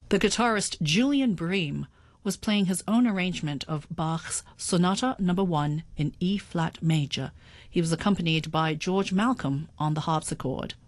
The guitarist Julian Bream was playing his own arrangement of Bach's Sonata No. 1 in E-flat major. He was accompanied by George Malcolm on the harpsichord.